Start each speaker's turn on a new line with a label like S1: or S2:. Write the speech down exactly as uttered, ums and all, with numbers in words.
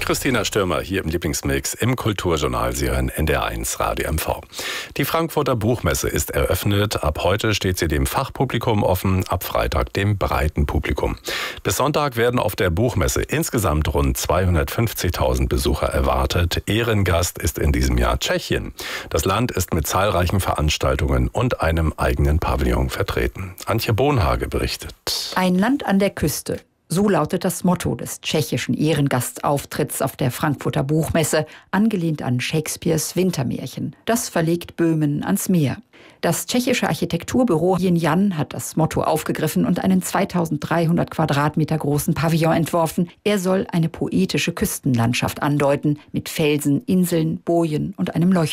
S1: Christina Stürmer hier im Lieblingsmix im Kulturjournal. Sie hören N D R eins Radio M V. Die Frankfurter Buchmesse ist eröffnet. Ab heute steht sie dem Fachpublikum offen, ab Freitag dem breiten Publikum. Bis Sonntag werden auf der Buchmesse insgesamt rund zweihundertfünfzigtausend Besucher erwartet. Ehrengast ist in diesem Jahr Tschechien. Das Land ist mit zahlreichen Veranstaltungen und einem eigenen Pavillon vertreten. Antje Bohnhage berichtet.
S2: Ein Land an der Küste. So lautet das Motto des tschechischen Ehrengastauftritts auf der Frankfurter Buchmesse, angelehnt an Shakespeares Wintermärchen. Das verlegt Böhmen ans Meer. Das tschechische Architekturbüro Yin Jan hat das Motto aufgegriffen und einen zweitausenddreihundert Quadratmeter großen Pavillon entworfen. Er soll eine poetische Küstenlandschaft andeuten, mit Felsen, Inseln, Bojen und einem Leuchtturm.